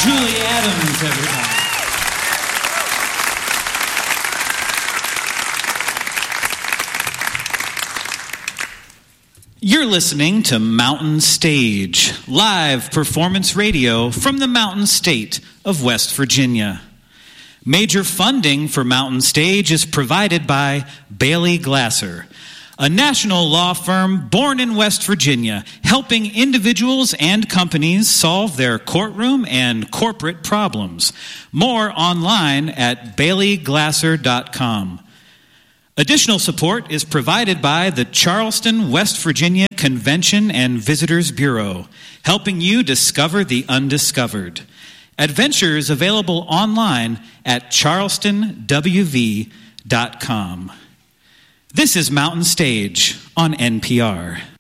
Julie Adams, everybody. You're listening to Mountain Stage, live performance radio from the Mountain State of West Virginia. Major funding for Mountain Stage is provided by Bailey Glasser, a national law firm born in West Virginia, helping individuals and companies solve their courtroom and corporate problems. More online at baileyglasser.com. Additional support is provided by the Charleston, West Virginia Convention and Visitors Bureau, helping you discover the undiscovered. Adventures available online at charlestonwv.com. This is Mountain Stage on NPR.